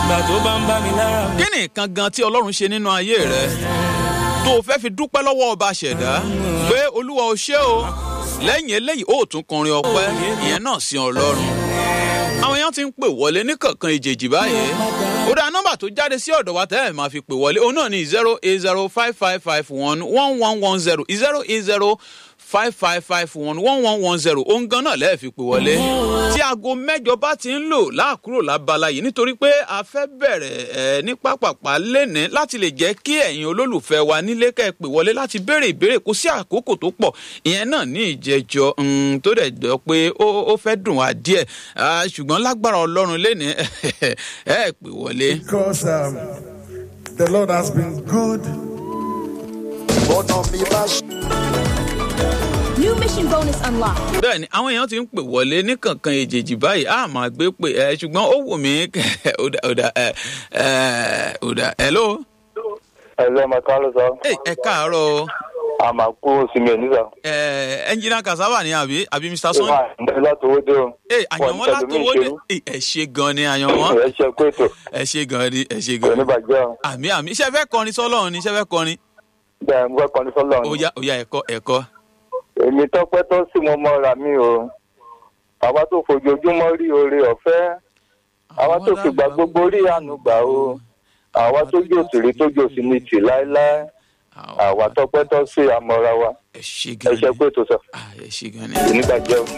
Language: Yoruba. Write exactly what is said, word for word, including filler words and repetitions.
kí ni nǹkan gan tí ọlọ́run ṣe nínú ayé rẹ tó o fẹ́ fi dúpẹ́ lọ́wọ́ ọba ṣẹ̀dá pé olúwa o ṣé o lẹ́yìn eléyìí ó tún kọrin ọpẹ́ ìyẹn náà sí ọlọ́run. àwọn èèyàn ti ń pè wọlé ní kankan ìjèjì báyìí ó dá nọ́mbà tó jáde sí ọ̀dọ̀ wa tẹ́ ẹ̀ máa fi pè wọlé òun náà ní zero eight zero five five five one one one one zero zero eight zero five five five one one one one zero òun gan náà lẹ́ẹ̀ fi pè wọlé tí aago mẹ́jọ bá ti ń lò láàkúrò lábala yìí nítorí pé a fẹ́ bẹ̀rẹ̀ ẹ̀ ní pápápá lénìí láti lè jẹ́ kí ẹ̀yin olólùfẹ́ wa nílé kẹ́ ẹ pè wọlé láti béèrè ìbéèrè kò sí àkókò tó pọ̀ ìyẹn náà ní ìjẹjọ tó dẹ̀ jọ pé ó fẹ́ dùn wá díẹ̀ ṣùgbọ́n lágbára ọlọ́run lénìí ẹ pè wọlé. Because um, the Lord has been good. But on me bash. New mission bonus unlocked. bẹ́ẹ̀ni àwọn èèyàn ti ń pè wọlé ní kankan èjèèjì báyìí a máa gbé pè ẹ ṣùgbọ́n ó wù mí ọ̀dà ọ̀dà ẹ ẹ ọ̀dà hello. hello ma káàárọ̀ sọ. ẹ ẹ káàárọ̀. a máa kó sinmi ẹni sọ. ẹ ẹnjìnà kasaba ni àbí àbí mr son. ìwà látòwódé o. ẹ àyànwọ́ látòwódé ẹ ṣe gan ni àyànwọ́. ẹ ṣe kó ètò. ẹ ṣe gan ni ẹ ṣe gan ni. oníbàjẹ́ o. àmì àmì iṣẹ́ fẹ́ kọrin sọ́lọ́run ni iṣẹ́ fẹ́ kọrin. bẹ́ẹ̀ mo fẹ́ kọrin sọ́lọ́run. ó yá ó yá ẹ̀kọ́ ẹ̀kọ́. èmi tọ́pẹ́ tó sì mọ́ mọ́ra mi o àwa tó fojoojúmọ́ rí oore ọ̀fẹ́ àwa tó fìgbà gbogbo rí àánú gbà o àwa tó jò sírí tó jò sí ní tì láéláé àwa tọ́pẹ́ tó sì àmọ́ra wa ẹ ṣe gan ni ẹ ṣe pé tó sọ. ẹ ṣe gan ni. oníbàjẹ́ o.